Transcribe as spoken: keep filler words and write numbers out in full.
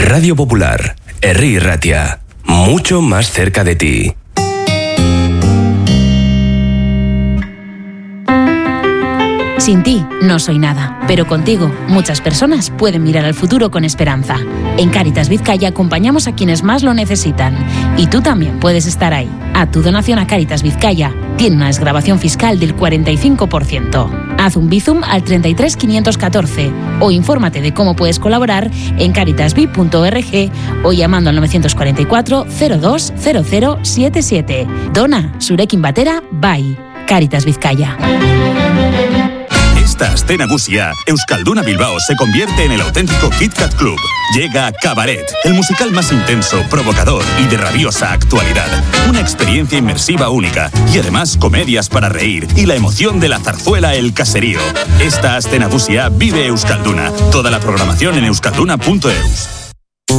Radio Popular, Herri Ratia, mucho más cerca de ti. Sin ti, no soy nada, pero contigo, muchas personas pueden mirar al futuro con esperanza. En Cáritas Vizcaya acompañamos a quienes más lo necesitan. Y tú también puedes estar ahí. A tu donación a Cáritas Vizcaya tiene una desgravación fiscal del cuarenta y cinco por ciento. Haz un Bizum al treinta y tres quinientos catorce o infórmate de cómo puedes colaborar en caritasvi punto org o llamando al novecientos cuarenta y cuatro cero dos cero cero siete siete. Dona, zurekin batera, bai. Cáritas Vizcaya. Esta aste nagusia, Euskalduna Bilbao se convierte en el auténtico Kit Kat Club. Llega Cabaret, el musical más intenso, provocador y de rabiosa actualidad. Una experiencia inmersiva única y además comedias para reír y la emoción de la zarzuela El Caserío. Esta aste nagusia vive Euskalduna. Toda la programación en euskalduna punto eus.